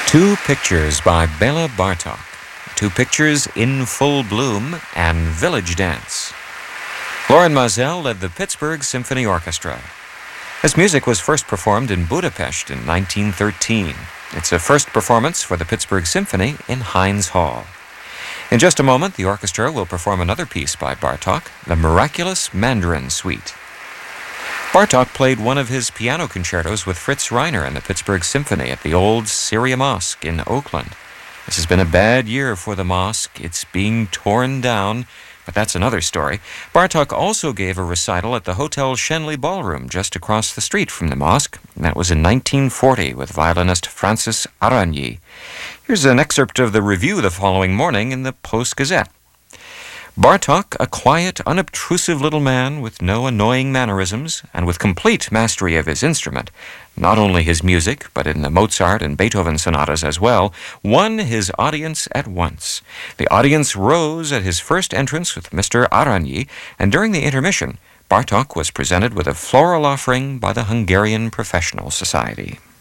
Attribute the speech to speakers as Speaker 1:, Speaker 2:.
Speaker 1: Two Pictures by Bela Bartok. Two Pictures, In Full Bloom, and Village Dance. Loren Maazel led the Pittsburgh Symphony Orchestra. This music was first performed in Budapest in 1913. It's a first performance for the Pittsburgh Symphony in Heinz Hall. In just a moment, the orchestra will perform another piece by Bartok, the Miraculous Mandarin Suite. Bartok played one of his piano concertos with Fritz Reiner and the Pittsburgh Symphony at the old Syria Mosque in Oakland. This has been a bad year for the mosque. It's being torn down, but that's another story. Bartok also gave a recital at the Hotel Schenley Ballroom just across the street from the mosque. That was in 1940 with violinist Francis Aragny. Here's an excerpt of the review the following morning in the Post-Gazette. Bartok, a quiet, unobtrusive little man with no annoying mannerisms and with complete mastery of his instrument, not only his music, but in the Mozart and Beethoven sonatas as well, won his audience at once. The audience rose at his first entrance with Mr. Aragny, and during the intermission, Bartok was presented with a floral offering by the Hungarian Professional Society.